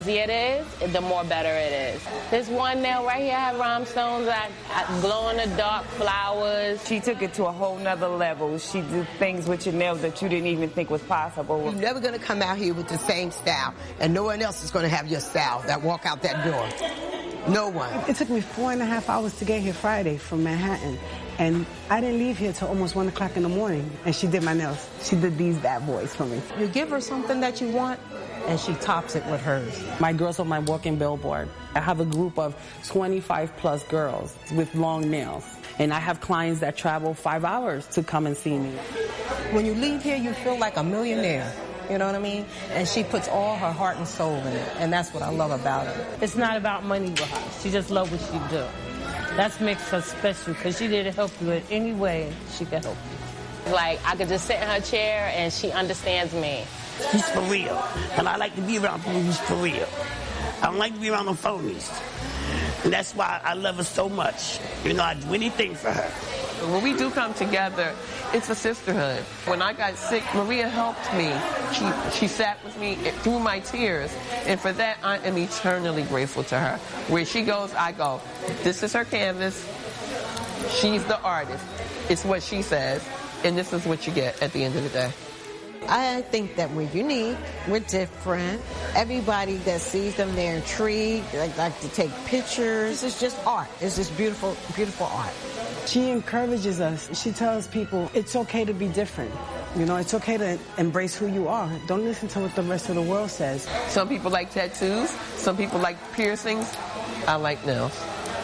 it is, the more better it is. This one nail right here, I have rhinestones, I glow-in-the-dark flowers. She took it to a whole nother level. She did things with your nails that you didn't even think was possible. You're never going to come out here with the same style, and no one else is going to have your style that walk out that door. No one. It took me 4.5 hours to get here Friday from Manhattan, and I didn't leave here till almost 1 o'clock in the morning, and she did my nails. She did these bad boys for me. You give her something that you want, and she tops it with hers. My girls are my walking billboard. I have a group of 25 plus girls with long nails, and I have clients that travel 5 hours to come and see me. When you leave here, you feel like a millionaire. You know what I mean? And she puts all her heart and soul in it, and that's what I love about her. It's not about money with her. She just loves what she do. That makes her special, because she didn't help you in any way she could help you. Like, I could just sit in her chair and she understands me. He's for real. And I like to be around people who's for real. I don't like to be around the phonies. And that's why I love her so much. You know, I'd do anything for her. When we do come together, it's a sisterhood. When I got sick, Maria helped me. She sat with me through my tears. And for that, I am eternally grateful to her. Where she goes, I go. This is her canvas. She's the artist. It's what she says. And this is what you get at the end of the day. I think that we're unique, we're different. Everybody that sees them, they're intrigued, they like to take pictures. It's just art. It's just beautiful, beautiful art. She encourages us. She tells people it's okay to be different. You know, it's okay to embrace who you are. Don't listen to what the rest of the world says. Some people like tattoos. Some people like piercings. I like nails.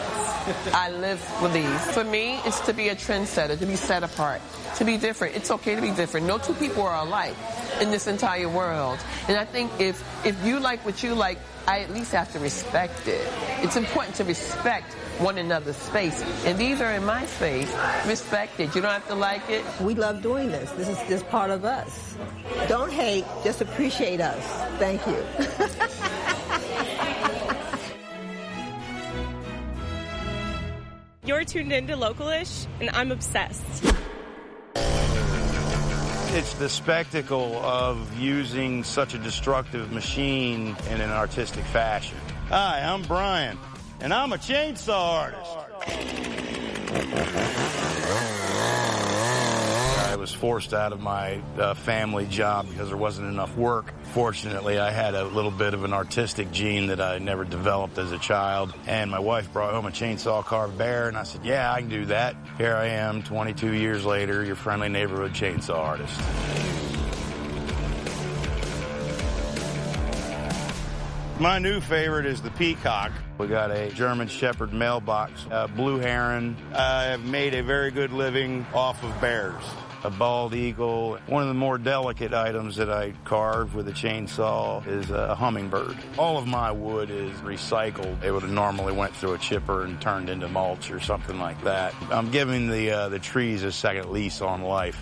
I live for these. For me, it's to be a trendsetter, to be set apart, to be different. It's okay to be different. No two people are alike in this entire world. And I think if you like what you like, I at least have to respect it. It's important to respect one another's space. And these are in my space. Respect it. You don't have to like it. We love doing this. This is just part of us. Don't hate, just appreciate us. Thank you. You're tuned into Localish, and I'm obsessed. It's the spectacle of using such a destructive machine in an artistic fashion. Hi, I'm Brian, and I'm a chainsaw artist. I was forced out of my family job because there wasn't enough work. Fortunately, I had a little bit of an artistic gene that I never developed as a child. And my wife brought home a chainsaw carved bear, and I said, yeah, I can do that. Here I am, 22 years later, your friendly neighborhood chainsaw artist. My new favorite is the peacock. We got a German Shepherd mailbox, a blue heron. I have made a very good living off of bears. A bald eagle. One of the more delicate items that I carve with a chainsaw is a hummingbird. All of my wood is recycled. It would have normally went through a chipper and turned into mulch or something like that. I'm giving the trees a second lease on life.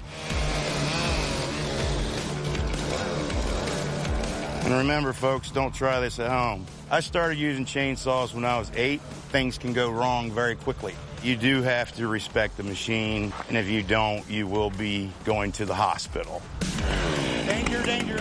And remember, folks, don't try this at home. I started using chainsaws when I was 8. Things can go wrong very quickly. You do have to respect the machine, and if you don't, you will be going to the hospital. Danger, danger.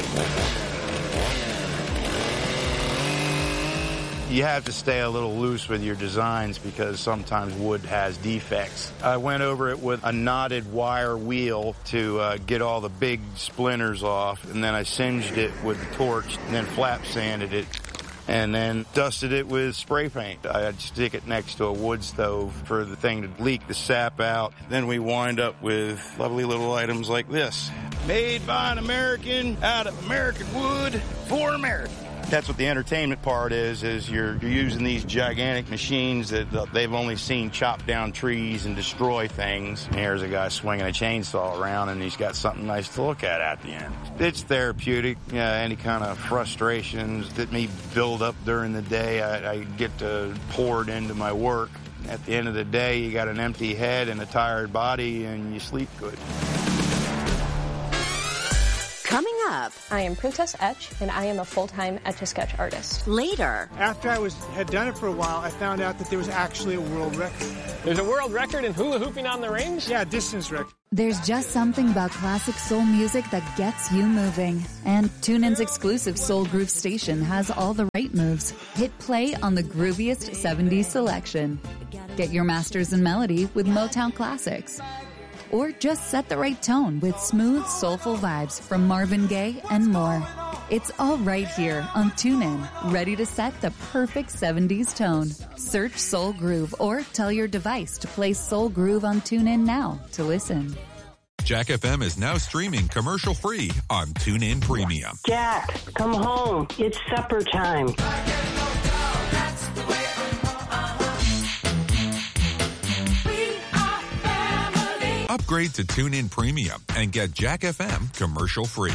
You have to stay a little loose with your designs because sometimes wood has defects. I went over it with a knotted wire wheel to get all the big splinters off, and then I singed it with the torch, and then flap sanded it, and then dusted it with spray paint. I'd stick it next to a wood stove for the thing to leak the sap out. Then we wind up with lovely little items like this. Made by an American, out of American wood, for America. That's what the entertainment part is you're using these gigantic machines that they've only seen chop down trees and destroy things. And here's a guy swinging a chainsaw around, and he's got something nice to look at the end. It's therapeutic. Any kind of frustrations that may build up during the day, I get to pour it into my work. At the end of the day, you got an empty head and a tired body, and you sleep good. Coming up. I am Princess Etch, and I am a full-time Etch-a-Sketch artist. Later. After I had done it for a while, I found out that there was actually a world record. There's a world record in hula hooping on the range? Yeah, distance record. There's just something about classic soul music that gets you moving. And TuneIn's exclusive Soul Groove station has all the right moves. Hit play on the grooviest 70s selection. Get your masters in melody with Motown classics. Or just set the right tone with smooth, soulful vibes from Marvin Gaye and more. It's all right here on TuneIn, ready to set the perfect 70s tone. Search Soul Groove or tell your device to play Soul Groove on TuneIn now to listen. Jack FM is now streaming commercial-free on TuneIn Premium. Jack, come home. It's supper time. Upgrade to TuneIn Premium and get Jack FM commercial-free.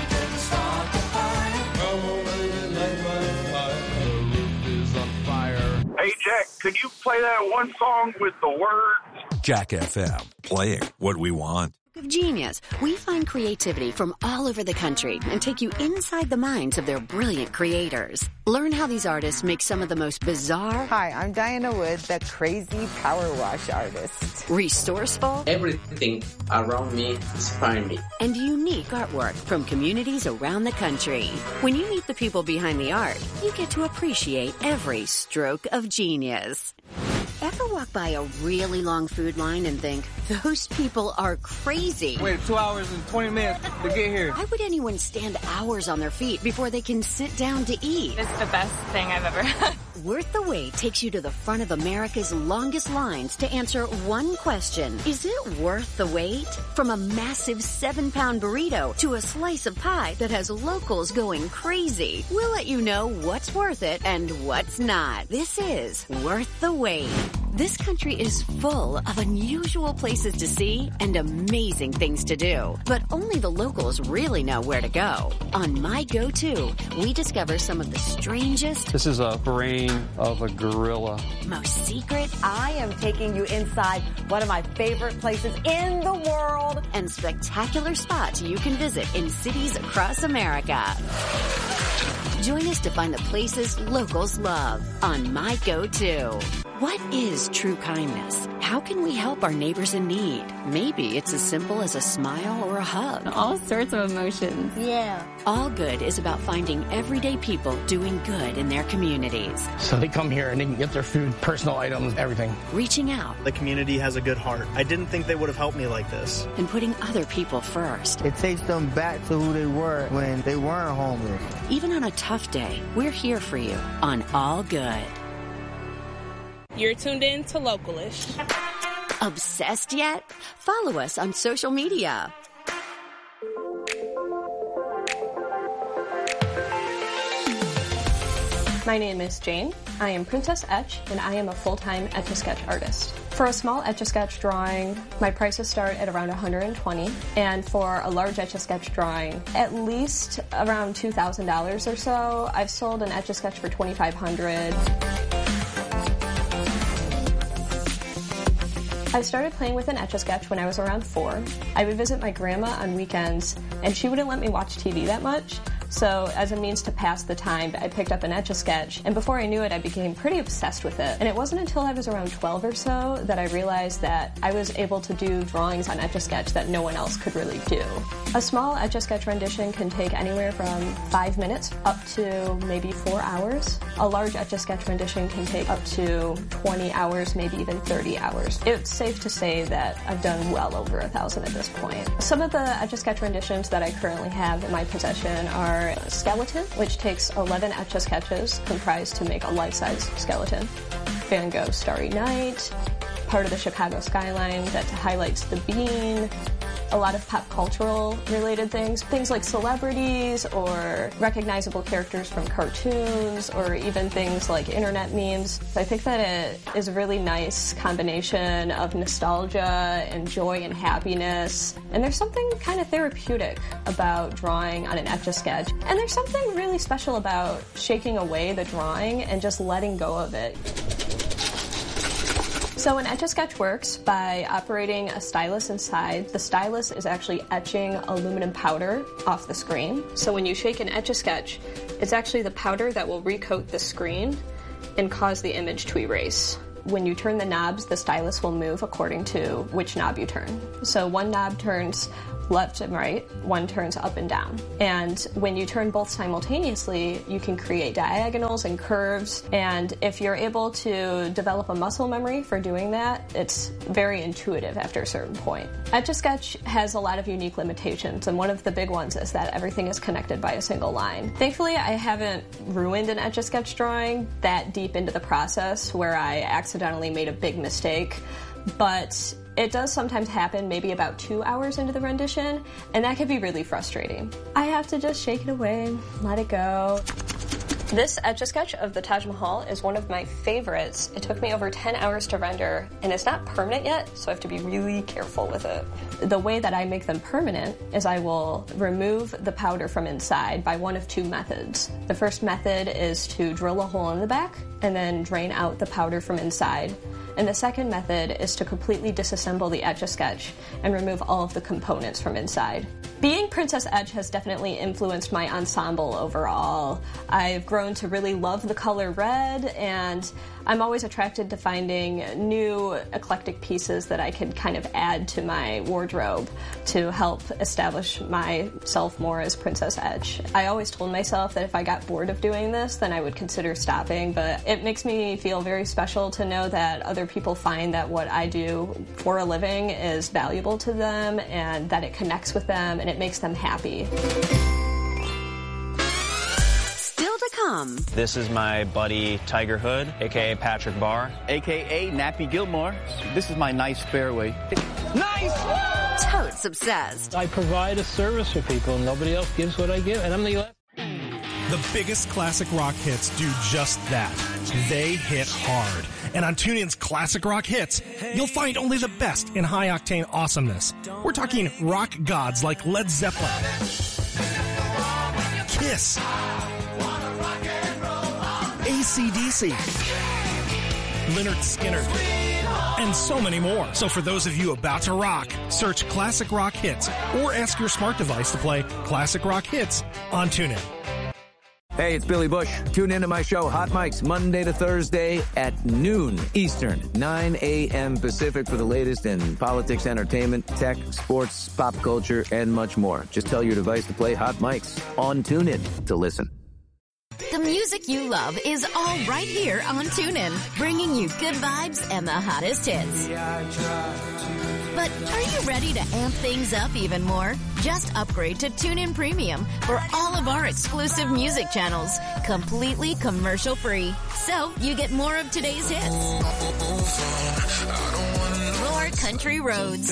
Hey, Jack, could you play that one song with the words? Jack FM, playing what we want. Of Genius, we find creativity from all over the country and take you inside the minds of their brilliant creators. Learn how these artists make some of the most bizarre... Hi, I'm Diana Wood, the crazy power wash artist. Resourceful... Everything around me inspires me. And unique artwork from communities around the country. When you meet the people behind the art, you get to appreciate every stroke of genius. Ever walk by a really long food line and think, those people are crazy? Wait 2 hours and 20 minutes to get here. Why would anyone stand hours on their feet before they can sit down to eat? It's the best thing I've ever had. Worth the Wait takes you to the front of America's longest lines to answer one question. Is it worth the wait? From a massive 7-pound burrito to a slice of pie that has locals going crazy. We'll let you know what's worth it and what's not. This is Worth the Wait. This country is full of unusual places to see and amazing things to do. But only the locals really know where to go. On My Go-To, we discover some of the strangest... This is a brain of a gorilla. Most secret... I am taking you inside one of my favorite places in the world. And spectacular spots you can visit in cities across America. Join us to find the places locals love on My Go-To. What is true kindness? How can we help our neighbors in need? Maybe it's as simple as a smile or a hug. All sorts of emotions. Yeah. All Good is about finding everyday people doing good in their communities. So they come here and they can get their food, personal items, everything. Reaching out. The community has a good heart. I didn't think they would have helped me like this. And putting other people first. It takes them back to who they were when they weren't homeless. Even on a tough day, we're here for you on All Good. You're tuned in to Localish. Obsessed yet? Follow us on social media. My name is Jane. I am Princess Etch, and I am a full-time Etch-a-Sketch artist. For a small Etch-a-Sketch drawing, my prices start at around $120, and for a large Etch-a-Sketch drawing, at least around $2,000 or so. I've sold an Etch-a-Sketch for $2,500. I started playing with an Etch-a-Sketch when I was around 4. I would visit my grandma on weekends, and she wouldn't let me watch TV that much. So as a means to pass the time, I picked up an Etch-a-Sketch, and before I knew it, I became pretty obsessed with it. And it wasn't until I was around 12 or so that I realized that I was able to do drawings on Etch-a-Sketch that no one else could really do. A small Etch-a-Sketch rendition can take anywhere from 5 minutes up to maybe 4 hours. A large Etch-a-Sketch rendition can take up to 20 hours, maybe even 30 hours. It's safe to say that I've done well over 1,000 at this point. Some of the Etch-a-Sketch renditions that I currently have in my possession are Skeleton, which takes 11 Etch-a-Sketches comprised to make a life-size skeleton. Van Gogh's Starry Night, part of the Chicago skyline that highlights the bean, a lot of pop cultural related things like celebrities or recognizable characters from cartoons or even things like internet memes. I think that it is a really nice combination of nostalgia and joy and happiness. And there's something kind of therapeutic about drawing on an Etch-a-Sketch. And there's something really special about shaking away the drawing and just letting go of it. So an Etch-a-Sketch works by operating a stylus inside. The stylus is actually etching aluminum powder off the screen. So when you shake an Etch-a-Sketch, it's actually the powder that will recoat the screen and cause the image to erase. When you turn the knobs, the stylus will move according to which knob you turn. So one knob turns left and right, one turns up and down. And when you turn both simultaneously, you can create diagonals and curves. And if you're able to develop a muscle memory for doing that, it's very intuitive after a certain point. Etch-a-Sketch has a lot of unique limitations, and one of the big ones is that everything is connected by a single line. Thankfully, I haven't ruined an Etch-a-Sketch drawing that deep into the process where I accidentally made a big mistake, but it does sometimes happen maybe about 2 hours into the rendition, and that can be really frustrating. I have to just shake it away, let it go. This Etch-a-Sketch of the Taj Mahal is one of my favorites. It took me over 10 hours to render, and it's not permanent yet, so I have to be really careful with it. The way that I make them permanent is I will remove the powder from inside by one of two methods. The first method is to drill a hole in the back and then drain out the powder from inside. And the second method is to completely disassemble the Etch-a-Sketch and remove all of the components from inside. Being Princess Etch has definitely influenced my ensemble overall. I've grown to really love the color red, and I'm always attracted to finding new eclectic pieces that I can kind of add to my wardrobe to help establish myself more as Princess Etch. I always told myself that if I got bored of doing this, then I would consider stopping, but it makes me feel very special to know that other people find that what I do for a living is valuable to them and that it connects with them and it makes them happy. Still to come. This is my buddy Tiger Hood, a.k.a. Patrick Barr. A.K.A. Nappy Gilmore. This is my nice fairway. Nice! Totes obsessed. I provide a service for people, and nobody else gives what I give, and I'm the last. The biggest classic rock hits do just that. They hit hard. And on TuneIn's Classic Rock Hits, you'll find only the best in high-octane awesomeness. We're talking rock gods like Led Zeppelin, Kiss, AC/DC, Lynyrd Skynyrd, and so many more. So for those of you about to rock, search Classic Rock Hits or ask your smart device to play Classic Rock Hits on TuneIn. Hey, it's Billy Bush. Tune into my show, Hot Mics, Monday to Thursday at noon Eastern, 9 a.m. Pacific for the latest in politics, entertainment, tech, sports, pop culture, and much more. Just tell your device to play Hot Mics on TuneIn to listen. The music you love is all right here on TuneIn, bringing you good vibes and the hottest hits. But are you ready to amp things up even more? Just upgrade to TuneIn Premium for all of our exclusive music channels, completely commercial-free. So you get more of today's hits, more country roads,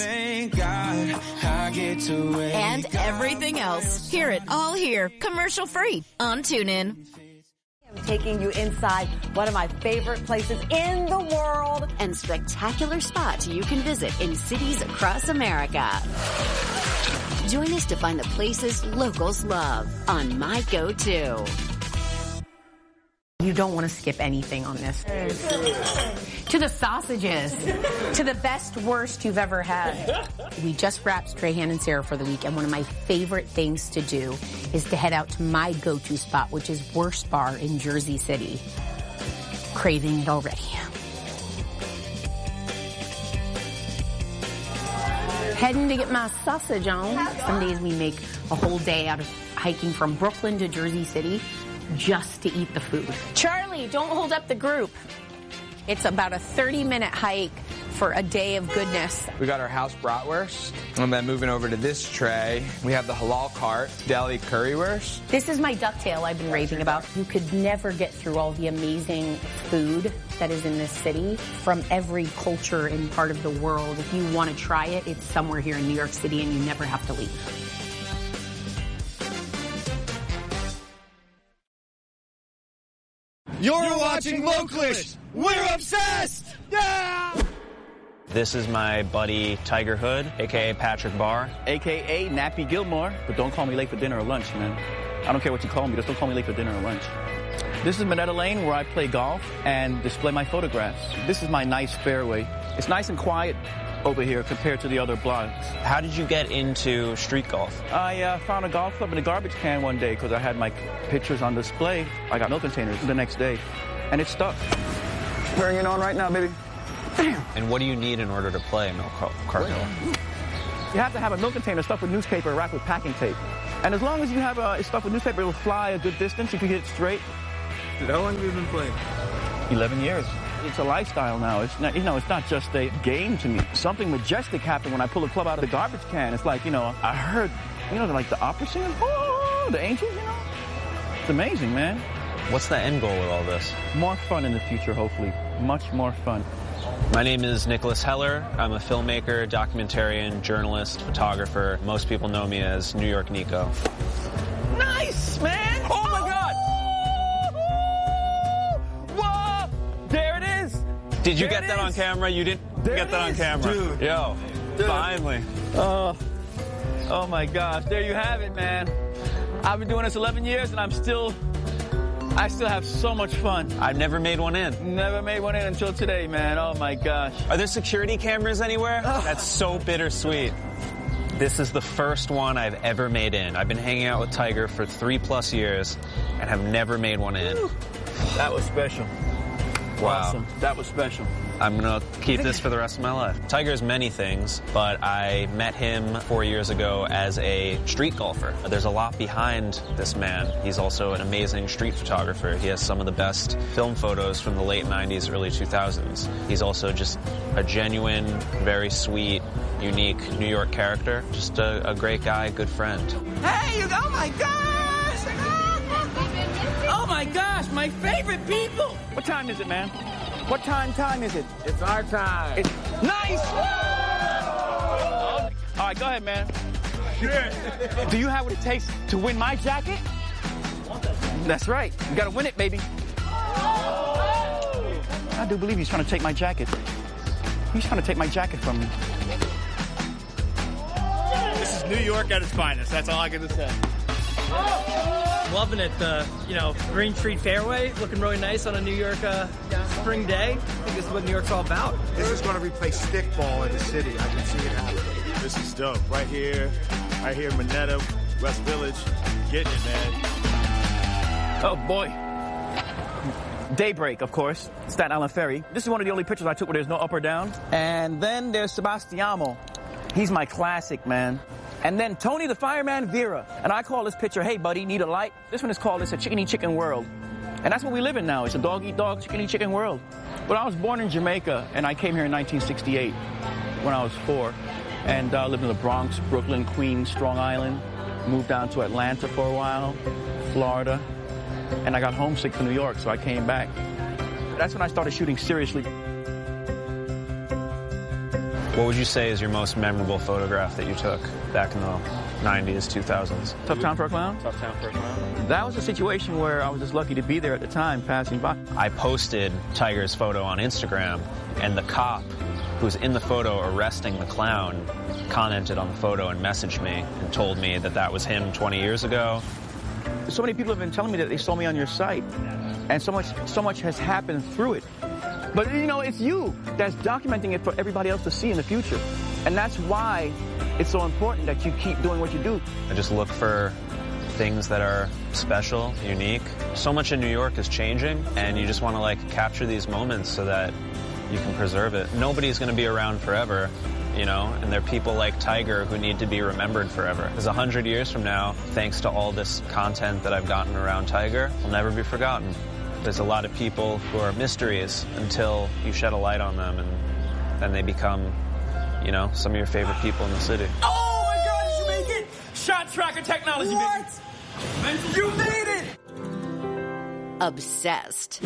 and everything else. Hear it all here, commercial-free on TuneIn. I'm taking you inside one of my favorite places in the world and spectacular spots you can visit in cities across America. Join us to find the places locals love on My Go-To. You don't want to skip anything on this. To the sausages, to the best, worst you've ever had. We just wrapped Strahan and Sarah for the week, and one of my favorite things to do is to head out to my go-to spot, which is Worst Bar in Jersey City. Craving it already. Heading to get my sausage on. Some days we make a whole day out of hiking from Brooklyn to Jersey City just to eat the food. Charlie, don't hold up the group. It's about a 30-minute hike for a day of goodness. We got our house bratwurst, and then moving over to this tray, we have the halal cart, deli currywurst. This is my ducktail I've been raving about. You could never get through all the amazing food that is in this city from every culture and part of the world. If you want to try it, it's somewhere here in New York City, and you never have to leave. You're watching Localish. We're obsessed. Yeah! This is my buddy Tiger Hood, a.k.a. Patrick Barr. A.K.A. Nappy Gilmore. But don't call me late for dinner or lunch, man. I don't care what you call me, just don't call me late for dinner or lunch. This is Minetta Lane, where I play golf and display my photographs. This is my nice fairway. It's nice and quiet over here compared to the other blocks. How did you get into street golf? I found a golf club in a garbage can one day because I had my pictures on display. I got milk containers the next day, and it stuck. Turning it on right now, baby. Damn. And what do you need in order to play milk cartwheel? You have to have a milk container stuffed with newspaper wrapped with packing tape. And as long as you have it stuffed with newspaper, it will fly a good distance if you hit it straight. Dude, how long have you been playing? 11 years. It's a lifestyle now. It's not, it's not just a game to me. Something majestic happened when I pull a club out of the garbage can. It's like, I heard, like the opera singers, oh, the angels, It's amazing, man. What's the end goal with all this? More fun in the future, hopefully. Much more fun. My name is Nicholas Heller. I'm a filmmaker, documentarian, journalist, photographer. Most people know me as New York Nico. Nice, man! Oh my God! Whoa! There it is! Did you get that on camera? You didn't get that on camera. Dude. Yo, finally. Oh my gosh, there you have it, man. I've been doing this 11 years and I still have so much fun. I've never made one in. Never made one in until today, man. Oh my gosh. Are there security cameras anywhere? That's so bittersweet. This is the first one I've ever made in. I've been hanging out with Tiger for 3+ years and have never made one in. That was special. Wow. Awesome. That was special. I'm going to keep this for the rest of my life. Tiger's many things, but I met him 4 years ago as a street golfer. There's a lot behind this man. He's also an amazing street photographer. He has some of the best film photos from the late 90s, early 2000s. He's also just a genuine, very sweet, unique New York character. Just a great guy, good friend. Hey, oh my gosh! Oh my gosh, my favorite people! What time is it, man? What time is it? It's our time. It's nice! All right, go ahead, man. Shit. Do you have what it takes to win my jacket? That's right. You gotta win it, baby. I do believe he's trying to take my jacket. He's trying to take my jacket from me. This is New York at its finest. That's all I got to say. Loving it. Green Street Fairway looking really nice on a New York spring day. I think this is what New York's all about. This is going to replace stickball in the city. I can see it happening. This is dope. Right here, Minetta, West Village. Getting it, man. Oh, boy. Daybreak, of course. Staten Island Ferry. This is one of the only pictures I took where there's no up or down. And then there's Sebastiano. He's my classic, man. And then Tony the Fireman Vera. And I call this picture, hey, buddy, need a light? This one is called, it's a chicken-eat chicken world. And that's what we live in now. It's a dog-eat-dog, chicken-eat chicken world. But I was born in Jamaica, and I came here in 1968 when I was 4. And lived in the Bronx, Brooklyn, Queens, Strong Island. Moved down to Atlanta for a while, Florida. And I got homesick for New York, so I came back. That's when I started shooting seriously. What would you say is your most memorable photograph that you took back in the 90s, 2000s? Tough Town for a Clown? Tough Town for a Clown. That was a situation where I was just lucky to be there at the time, passing by. I posted Tiger's photo on Instagram, and the cop who's in the photo arresting the clown commented on the photo and messaged me and told me that that was him 20 years ago. So many people have been telling me that they saw me on your site, and so much has happened through it. But, it's you that's documenting it for everybody else to see in the future. And that's why it's so important that you keep doing what you do. I just look for things that are special, unique. So much in New York is changing, and you just want to, capture these moments so that you can preserve it. Nobody's going to be around forever, and there are people like Tiger who need to be remembered forever. Because 100 years from now, thanks to all this content that I've gotten around Tiger, will never be forgotten. There's a lot of people who are mysteries until you shed a light on them, and then they become, some of your favorite people in the city. Oh my God, did you make it? Shot tracker technology. What? You made it! Obsessed.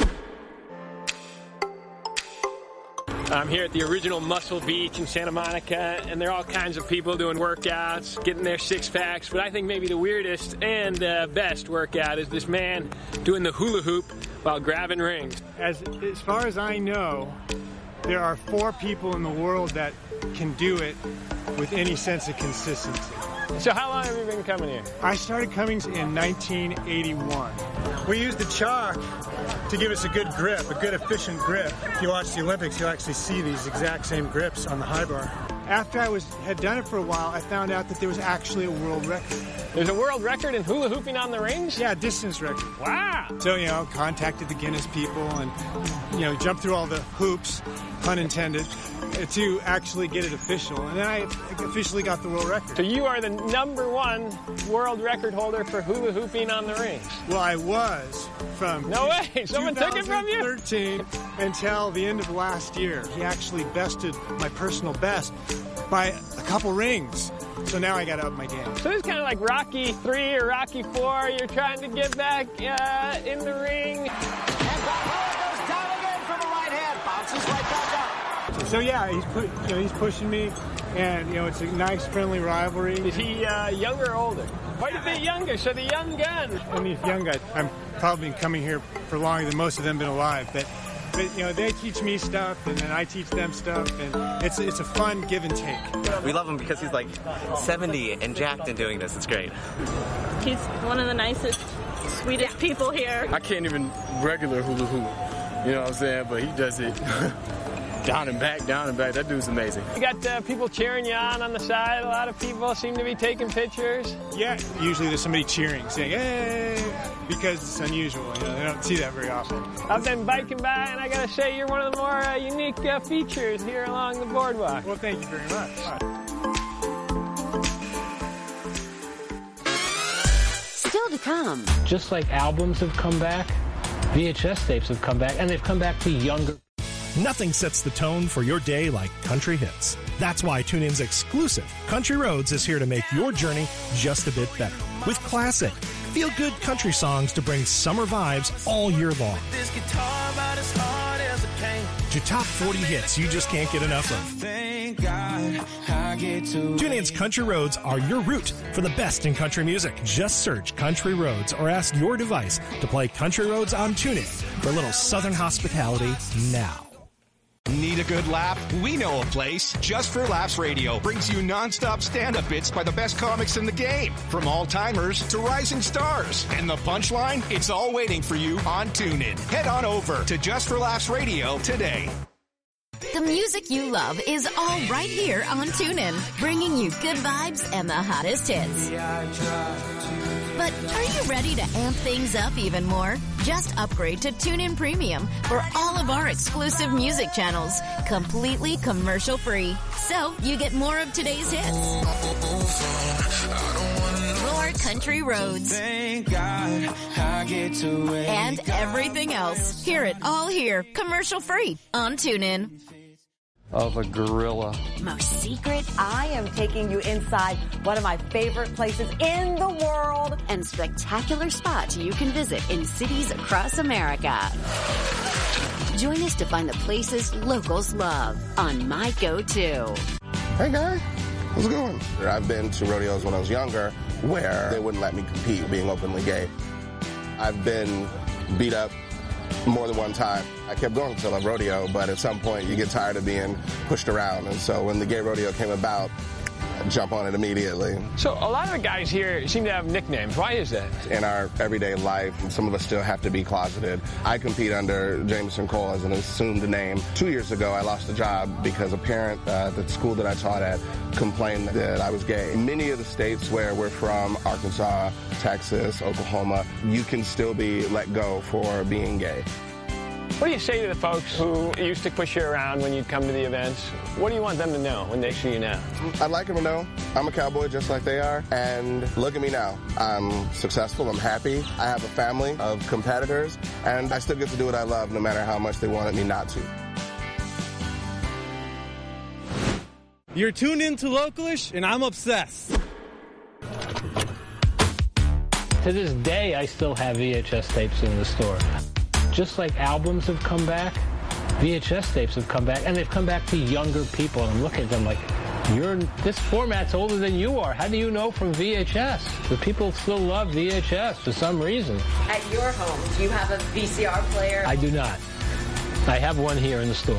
I'm here at the original Muscle Beach in Santa Monica, and there are all kinds of people doing workouts, getting their six-packs, but I think maybe the weirdest and the best workout is this man doing the hula hoop while grabbing rings. As far as I know, there are 4 people in the world that can do it with any sense of consistency. So how long have you been coming here? I started coming in 1981. We used the chalk to give us a good grip, a good efficient grip. If you watch the Olympics, you'll actually see these exact same grips on the high bar. After I had done it for a while, I found out that there was actually a world record. There's a world record in hula hooping on the rings? Yeah, distance record. Wow. So, contacted the Guinness people and, jumped through all the hoops, pun intended, to actually get it official. And then I officially got the world record. So you are the #1 world record holder for hula hooping on the rings? Well, I was from no way. Someone took it from you? 2013 until the end of last year. He actually bested my personal best by a couple rings. So now I got to up my game. So this is kind of like Rocky 3 or Rocky 4. You're trying to get back in the ring. And Balboa goes down again from the right hand. Bounces right back up. So yeah, he's pushing me, and it's a nice friendly rivalry. Is he younger or older? Quite a bit younger, so the young gun. And these young guys, I'm probably been coming here for longer than most of them been alive, but they teach me stuff, and then I teach them stuff, and it's a fun give and take. We love him because he's like 70 and jacked and doing this. It's great. He's one of the nicest, sweetest people here. I can't even regular hula hoop, you know what I'm saying? But he does it down and back, down and back. That dude's amazing. You got people cheering you on the side. A lot of people seem to be taking pictures. Yeah, usually there's somebody cheering, saying, hey, because it's unusual. They don't see that very often. I've been biking by, and I got to say, you're one of the more unique features here along the boardwalk. Well, thank you very much. Still to come. Just like albums have come back, VHS tapes have come back, and they've come back to younger. Nothing sets the tone for your day like country hits. That's why TuneIn's exclusive Country Roads is here to make your journey just a bit better. With classic, feel-good country songs to bring summer vibes all year long. To top 40 hits you just can't get enough of. TuneIn's Country Roads are your route for the best in country music. Just search Country Roads or ask your device to play Country Roads on TuneIn for a little Southern hospitality now. Need a good laugh? We know a place. Just for Laughs Radio brings you non-stop stand-up bits by the best comics in the game. From all-timers to rising stars. And the punchline? It's all waiting for you on TuneIn. Head on over to Just for Laughs Radio today. The music you love is all right here on TuneIn, bringing you good vibes and the hottest hits. But are you ready to amp things up even more? Just upgrade to TuneIn Premium for all of our exclusive music channels, completely commercial-free. So you get more of today's hits. More country roads. And everything else. Hear it all here, commercial-free on TuneIn. Of a gorilla. Most secret? I am taking you inside one of my favorite places in the world. And spectacular spots you can visit in cities across America. Join us to find the places locals love on My Go-To. Hey, guy. How's it going? I've been to rodeos when I was younger where they wouldn't let me compete being openly gay. I've been beat up more than one time. I kept going to a rodeo, but at some point you get tired of being pushed around. And so when the gay rodeo came about, I jump on it immediately. So a lot of the guys here seem to have nicknames. Why is that? In our everyday life, some of us still have to be closeted. I compete under Jameson Cole as an assumed name. 2 years ago, I lost a job because a parent at the school that I taught at complained that I was gay. In many of the states where we're from, Arkansas, Texas, Oklahoma, you can still be let go for being gay. What do you say to the folks who used to push you around when you'd come to the events? What do you want them to know when they see you now? I'd like them to know I'm a cowboy just like they are. And look at me now. I'm successful. I'm happy. I have a family of competitors. And I still get to do what I love no matter how much they wanted me not to. You're tuned in to Localish, and I'm obsessed. To this day, I still have VHS tapes in the store. Just like albums have come back, VHS tapes have come back, and they've come back to younger people. And I'm looking at them like, this format's older than you are. How do you know from VHS? But people still love VHS for some reason. At your home, do you have a VCR player? I do not. I have one here in the store.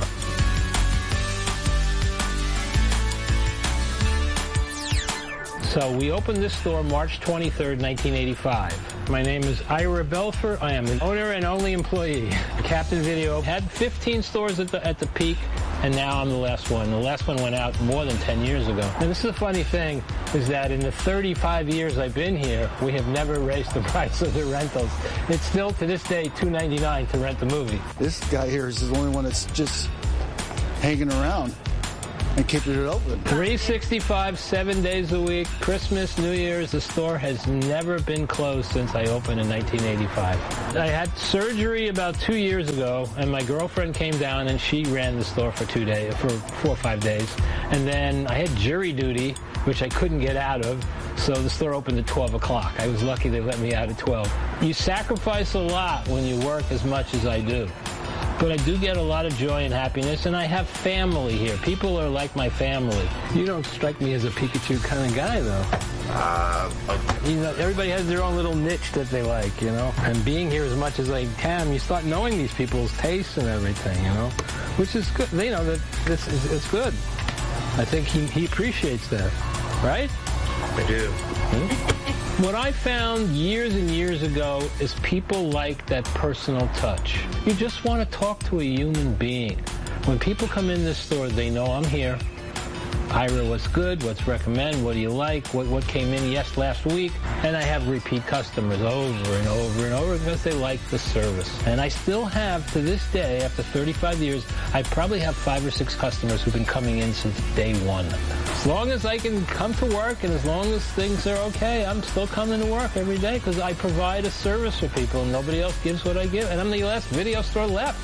So we opened this store March 23rd, 1985. My name is Ira Belfer. I am the owner and only employee. Captain Video had 15 stores at the peak, and now I'm the last one. The last one went out more than 10 years ago. And this is the funny thing, is that in the 35 years I've been here, we have never raised the price of the rentals. It's still, to this day, $2.99 to rent the movie. This guy here is the only one that's just hanging around and keeping it open. 365, 7 days a week, Christmas, New Year's. The store has never been closed since I opened in 1985. I had surgery about 2 years ago, and my girlfriend came down and she ran the store for 4 or 5 days. And then I had jury duty, which I couldn't get out of, so the store opened at 12 o'clock. I was lucky they let me out at 12. You sacrifice a lot when you work as much as I do. But I do get a lot of joy and happiness, and I have family here. People are like my family. You don't strike me as a Pikachu kind of guy, though. You know, everybody has their own little niche that they like, you know. And being here as much as I can, you start knowing these people's tastes and everything, you know, which is good. You know, that it's good. I think he appreciates that, right? I do. What I found years and years ago is people like that personal touch. You just want to talk to a human being. When people come in this store, they know I'm here. Ira, what's good? What's recommend? What do you like? What came in last week? And I have repeat customers over and over and over because they like the service. And I still have, to this day, after 35 years, I probably have 5 or 6 customers who've been coming in since day one. As long as I can come to work and as long as things are okay, I'm still coming to work every day because I provide a service for people and nobody else gives what I give. And I'm the last video store left.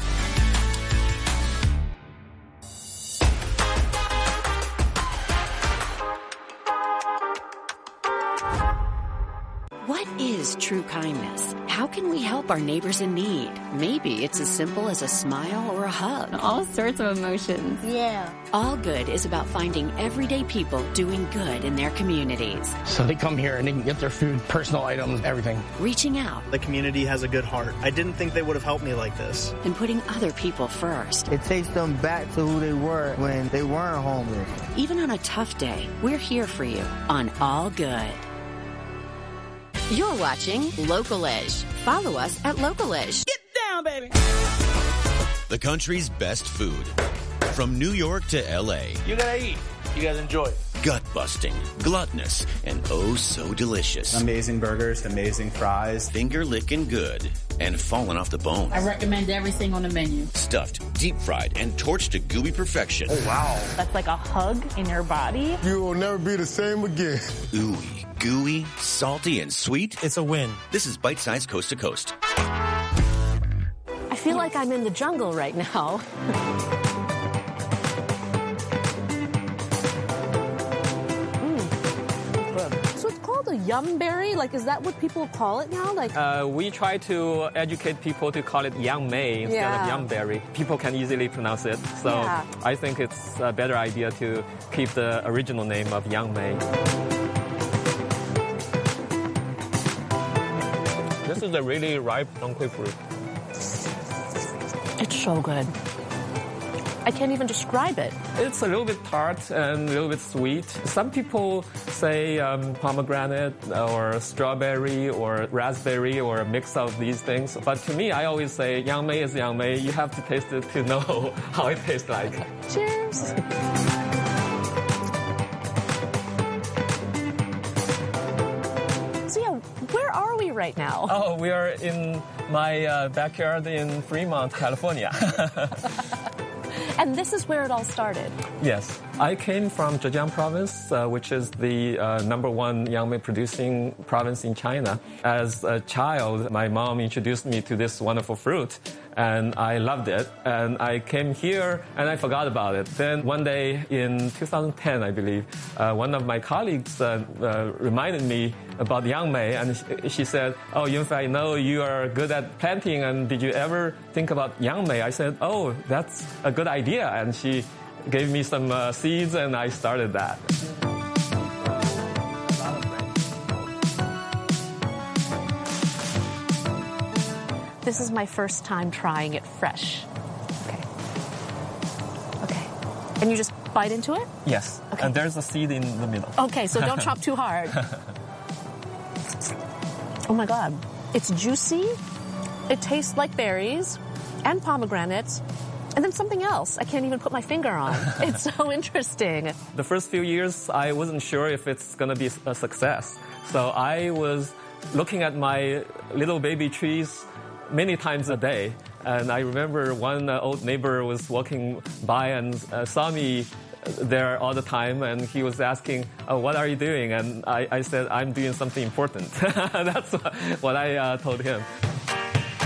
What is true kindness? How can we help our neighbors in need? Maybe it's as simple as a smile or a hug. All sorts of emotions. Yeah. All Good is about finding everyday people doing good in their communities. So they come here and they can get their food, personal items, everything. Reaching out. The community has a good heart. I didn't think they would have helped me like this. And putting other people first. It takes them back to who they were when they weren't homeless. Even on a tough day, we're here for you on All Good. You're watching Local-ish. Follow us at Local-ish. Get down, baby! The country's best food. From New York to L.A. You gotta eat. You guys enjoy it. Gut-busting, gluttonous, and oh so delicious. Amazing burgers, amazing fries. Finger-licking good and falling off the bone. I recommend everything on the menu. Stuffed, deep-fried, and torched to gooey perfection. Oh, wow. That's like a hug in your body. You will never be the same again. Ooey, gooey, salty, and sweet. It's a win. This is Bite Size Coast to Coast. I feel like I'm in the jungle right now. So it's called a yumberry? Like, is that what people call it now? Like, we try to educate people to call it yang mei instead of yumberry. People can easily pronounce it. So I think it's a better idea to keep the original name of yang mei. This is a really ripe Dongquai fruit. It's so good. I can't even describe it. It's a little bit tart and a little bit sweet. Some people say pomegranate or strawberry or raspberry or a mix of these things. But to me, I always say yang mei is yang mei. You have to taste it to know how it tastes like. Cheers. so yeah, where are we right now? Oh, we are in my backyard in Fremont, California. And this is where it all started. Yes. I came from Zhejiang province, which is the #1 yang mei producing province in China. As a child, my mom introduced me to this wonderful fruit, and I loved it. And I came here, and I forgot about it. Then one day in 2010, I believe, one of my colleagues reminded me about yang mei, and she said, "Oh, Yunfei, I know you are good at planting, and did you ever think about yang mei?" I said, "Oh, that's a good idea," and she gave me some seeds, and I started that. This is my first time trying it fresh. Okay. And you just bite into it? Yes. Okay. And there's a seed in the middle. Okay, so don't chop too hard. Oh my God. It's juicy. It tastes like berries and pomegranates. And then something else I can't even put my finger on. It's so interesting. The first few years, I wasn't sure if it's going to be a success. So I was looking at my little baby trees many times a day. And I remember one old neighbor was walking by and saw me there all the time, and he was asking, what are you doing? And I said, I'm doing something important. That's what I told him.